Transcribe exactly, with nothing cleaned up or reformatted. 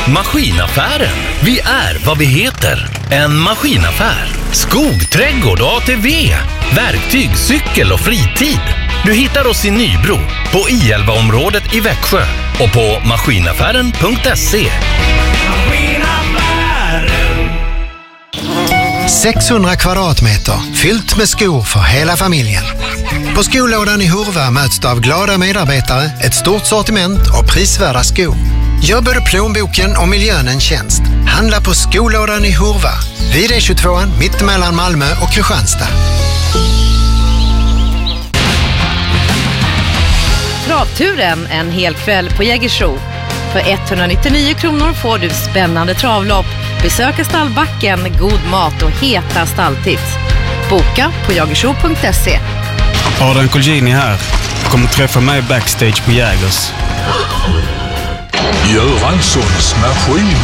Maskinaffären. Vi är vad vi heter. En maskinaffär. Skog, trädgård och A T V. Verktyg, cykel och fritid. Du hittar oss i Nybro, på I elva-området i Växjö och på maskinaffären punkt se. sexhundra kvadratmeter fyllt med skor för hela familjen. På skolådan i Hurva möts du av glada medarbetare, ett stort sortiment och prisvärda skor. Gör både plånboken och miljön en tjänst. Handla på skolådan i Hurva, vid E tjugotvå mittemellan Malmö och Kristianstad. Travturen en hel kväll på Jägersro. För etthundranittionio kronor får du spännande travlopp, besöka stallbacken, god mat och heta stalltips. Boka på jagersro punkt se. Adrian Colgjini här. Kommer träffa mig backstage på Jägers. Göranssons maskin.